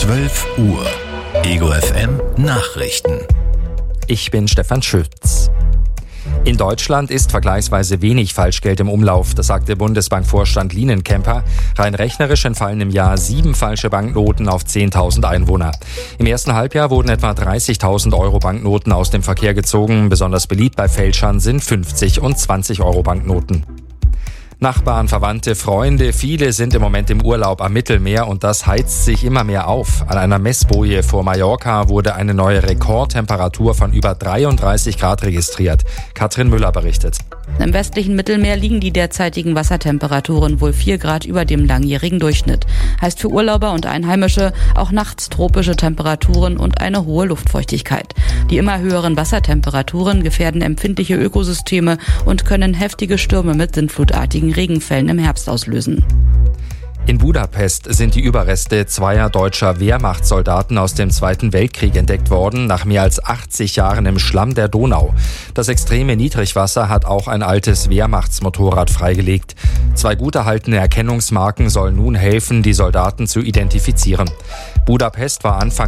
12 Uhr. Ego FM Nachrichten. Ich bin Stefan Schütz. In Deutschland ist vergleichsweise wenig Falschgeld im Umlauf, das sagte Bundesbankvorstand Lienenkemper. Rein rechnerisch entfallen im Jahr 7 falsche Banknoten auf 10.000 Einwohner. Im ersten Halbjahr wurden etwa 30.000 Euro Banknoten aus dem Verkehr gezogen. Besonders beliebt bei Fälschern sind 50 und 20 Euro Banknoten. Nachbarn, Verwandte, Freunde, viele sind im Moment im Urlaub am Mittelmeer und das heizt sich immer mehr auf. An einer Messboje vor Mallorca wurde eine neue Rekordtemperatur von über 33 Grad registriert. Katrin Müller berichtet. Im westlichen Mittelmeer liegen die derzeitigen Wassertemperaturen wohl 4 Grad über dem langjährigen Durchschnitt. Heißt für Urlauber und Einheimische auch nachts tropische Temperaturen und eine hohe Luftfeuchtigkeit. Die immer höheren Wassertemperaturen gefährden empfindliche Ökosysteme und können heftige Stürme mit sintflutartigen Regenfällen im Herbst auslösen. In Budapest sind die Überreste zweier deutscher Wehrmachtssoldaten aus dem Zweiten Weltkrieg entdeckt worden, nach mehr als 80 Jahren im Schlamm der Donau. Das extreme Niedrigwasser hat auch ein altes Wehrmachtsmotorrad freigelegt. 2 gut erhaltene Erkennungsmarken sollen nun helfen, die Soldaten zu identifizieren. Budapest war Anfang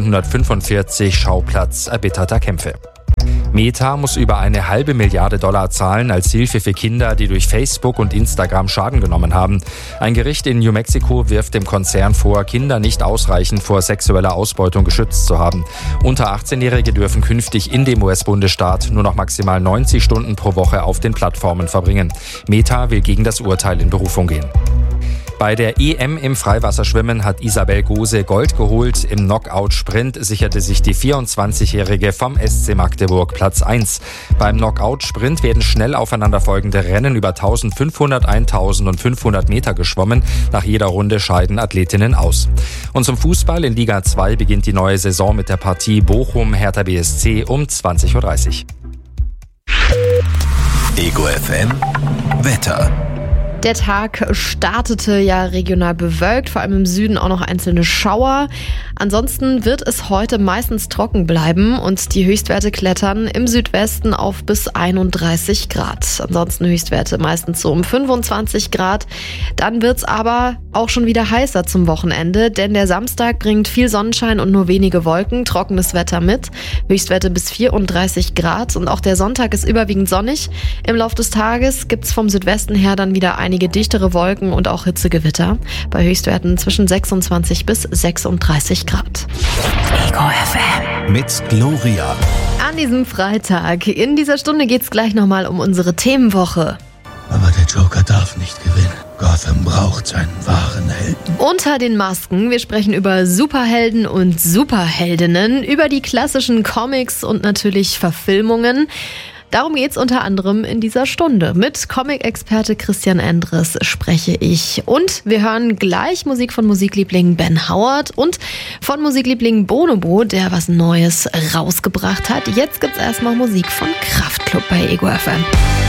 1945 Schauplatz erbitterter Kämpfe. Meta muss über $1,5 Milliarden zahlen als Hilfe für Kinder, die durch Facebook und Instagram Schaden genommen haben. Ein Gericht in New Mexico wirft dem Konzern vor, Kinder nicht ausreichend vor sexueller Ausbeutung geschützt zu haben. Unter 18-Jährige dürfen künftig in dem US-Bundesstaat nur noch maximal 90 Stunden pro Woche auf den Plattformen verbringen. Meta will gegen das Urteil in Berufung gehen. Bei der EM im Freiwasserschwimmen hat Isabel Gose Gold geholt. Im Knockout-Sprint sicherte sich die 24-Jährige vom SC Magdeburg Platz 1. Beim Knockout-Sprint werden schnell aufeinanderfolgende Rennen über 1500, 1000 und 500 Meter geschwommen. Nach jeder Runde scheiden Athletinnen aus. Und zum Fußball in Liga 2 beginnt die neue Saison mit der Partie Bochum-Hertha BSC um 20.30 Uhr. Ego FM Wetter. Der Tag startete ja regional bewölkt, vor allem im Süden auch noch einzelne Schauer. Ansonsten wird es heute meistens trocken bleiben und die Höchstwerte klettern im Südwesten auf bis 31 Grad. Ansonsten Höchstwerte meistens so um 25 Grad. Dann wird's aber auch schon wieder heißer zum Wochenende, denn der Samstag bringt viel Sonnenschein und nur wenige Wolken, trockenes Wetter mit. Höchstwerte bis 34 Grad und auch der Sonntag ist überwiegend sonnig. Im Laufe des Tages gibt's vom Südwesten her dann wieder einige dichtere Wolken und auch Hitzegewitter. Bei Höchstwerten zwischen 26 bis 36 Grad. Ego FM mit Gloria. An diesem Freitag. In dieser Stunde geht's gleich nochmal um unsere Themenwoche. Aber der Joker darf nicht gewinnen. Gotham braucht seinen wahren Helden. Unter den Masken. Wir sprechen über Superhelden und Superheldinnen, über die klassischen Comics und natürlich Verfilmungen. Darum geht's unter anderem in dieser Stunde. Mit Comic-Experte Christian Endres spreche ich. Und wir hören gleich Musik von Musikliebling Ben Howard und von Musikliebling Bonobo, der was Neues rausgebracht hat. Jetzt gibt's erstmal Musik von Kraftklub bei Ego FM.